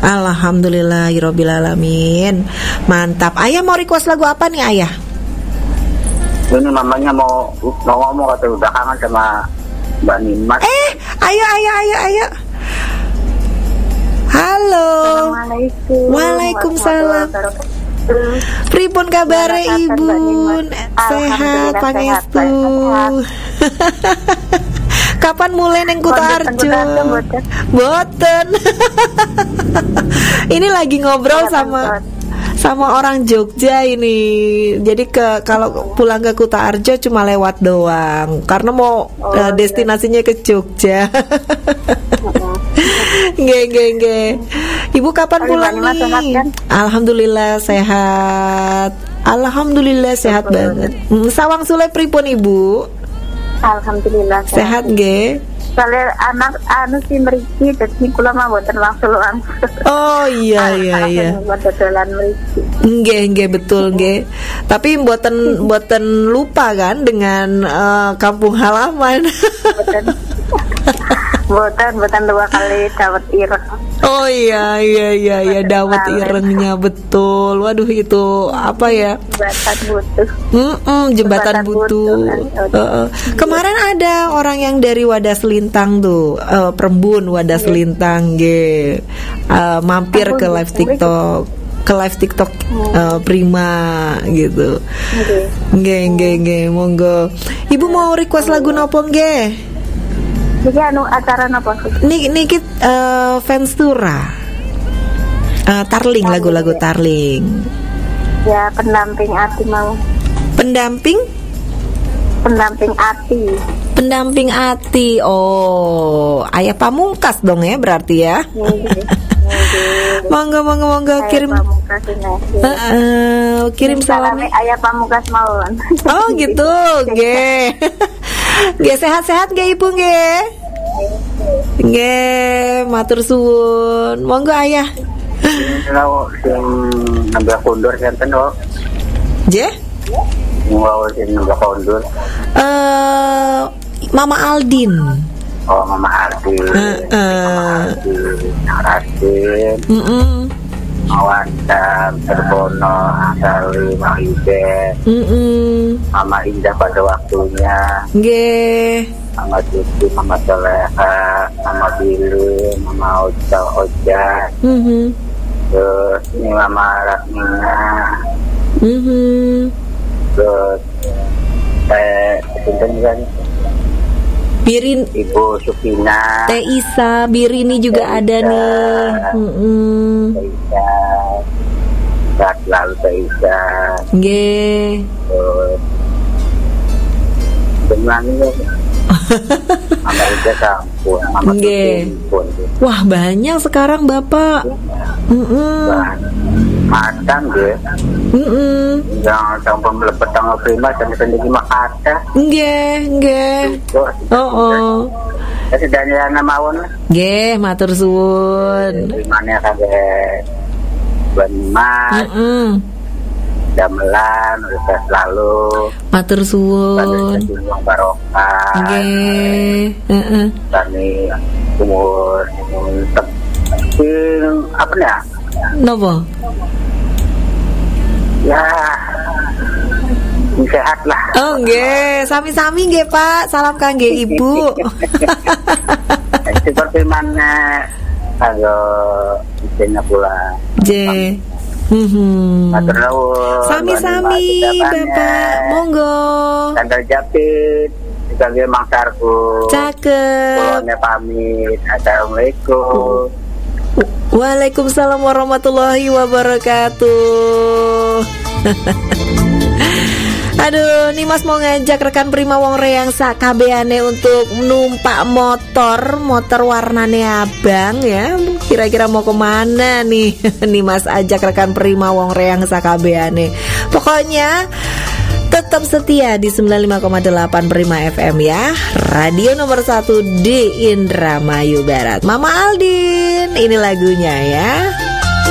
Alhamdulillahirabbil alamin. Mantap. Ayah mau request lagu apa nih, Ayah? Ini mamanya mau ngomong, kata udah kangen sama Mbak Nimas. Ayo. Halo. Assalamualaikum. Waalaikumsalam. Pripun kabare Ibu? Sehat pangestu. Kapan mulai neng Kutoarjo? Boten. Ini lagi ngobrol sama orang Jogja ini. Jadi kalau pulang ke Kutoarjo cuma lewat doang karena mau destinasinya ke Jogja. Nggih. Ibu kapan pulang nih? Sehat, kan? Alhamdulillah sehat banget. Sawang Sule pripun Ibu? Alhamdulillah Sehat nggih. Soalnya anak si mriki dadi kula mah mboten langsung. Oh iya. Dodolan mriki. Nggih betul nggih. Tapi mboten lupa kan dengan kampung halaman. Boten 2 kali dawet ireng. Oh iya dawet irengnya betul. Waduh itu apa ya? Jembatan butuh. Jembatan butuh. Kemarin ada orang yang dari Wadas Lintang tuh, Perembun Wadas Lintang nggih. Mampir ke live TikTok Prima gitu. Nggih monggo. Ibu mau request lagu nopo nggih? Jadi acara apa sih? Niki fans Tura. Tarling, lagu-lagu Tarling. Ya, pendamping Ati mau. Pendamping Ati. Oh, Ayah Pamungkas dong ya berarti ya. Monggo kirim salamnya. Ayah Pamungkas mau. Oh gitu, nggih. Nggih sehat-sehat nggih Ibu nggih. Nggih, matur suwun. Monggo Ayah. Kalau sing nambah kondur enten kok. Nggih? Mau sing nambah kondur. Mama Aldin. Oh, Mama Aldin. Narasin. Mawandam, Terbono, Sali, Mahide, Mama Indah pada waktunya. Nggih. Mama Cuci, Mama Soleha, Mama Bilu, Mama Oja. Terus ini Mama Ratmina. Terus Sinten kan? Birin, Ibu Sukina, Teh Isa, Birini juga ada nih. Teh Isa, sehat selalu Teh Isa. Nggih. Dengan ini Mama Ida kampung, Mama Tumpun. Wah banyak sekarang Bapak. Matang deh. Yang pembelepet tanggal prima sampai sendiri makata. Nggih. Jadi dari nama mawon. Nggih, matur suwun. Primane kagak Benmas. Gamelan udah selalu. Matur suwun. Barokah. Nggih. Kami umur apa ya? Nopo? Ya, sehat lah. Oh nggih, sami-sami nggih Pak. Salam kangge Ibu. Seperti mana kalau istrinya pula. J. Sami-sami Bapak. Monggo. Tanda Japit. Sebagai mangsarku. Cakep. Boleh pamit. Assalamualaikum. Waalaikumsalam warahmatullahi wabarakatuh. Aduh, nih Mas mau ngajak rekan Prima wong reang sakabeane untuk numpak motor warnane abang ya. Kira-kira mau kemana nih? Nih Mas ajak rekan Prima wong reang sakabeane. Pokoknya tetap setia di 95,8 Prima FM ya. Radio nomor 1 di Indramayu Barat. Mama Aldin, ini lagunya ya.